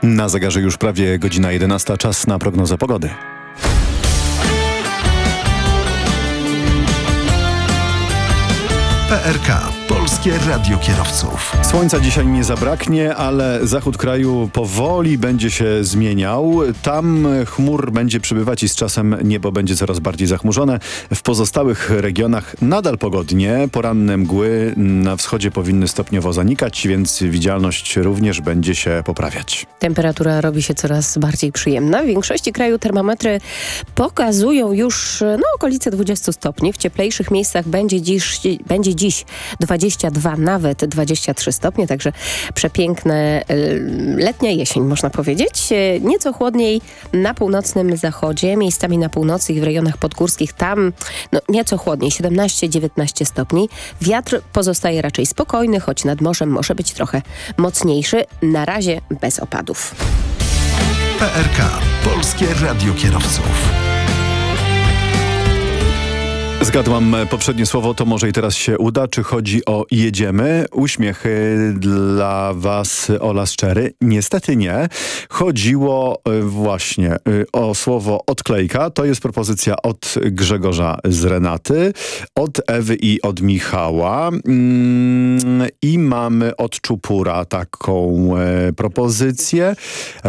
Na zegarze już prawie godzina 11, czas na prognozę pogody. PRK, Polskie Radio Kierowców. Słońca dzisiaj nie zabraknie, ale zachód kraju powoli będzie się zmieniał. Tam chmur będzie przybywać i z czasem niebo będzie coraz bardziej zachmurzone. W pozostałych regionach nadal pogodnie. Poranne mgły na wschodzie powinny stopniowo zanikać, więc widzialność również będzie się poprawiać. Temperatura robi się coraz bardziej przyjemna. W większości kraju termometry pokazują już okolice 20 stopni. W cieplejszych miejscach będzie dziś 22, nawet 23 stopnie, także przepiękne letnia jesień, można powiedzieć. Nieco chłodniej na północnym zachodzie, miejscami na północy i w rejonach podgórskich, tam nieco chłodniej, 17-19 stopni. Wiatr pozostaje raczej spokojny, choć nad morzem może być trochę mocniejszy. Na razie bez opadów. PRK, Polskie Radio Kierowców. Zgadłam poprzednie słowo, to może i teraz się uda. Czy chodzi o jedziemy? Uśmiech dla was, Ola Szczery? Niestety nie. Chodziło właśnie o słowo odklejka. To jest propozycja od Grzegorza z Renaty, od Ewy i od Michała. I mamy od Czupura taką propozycję.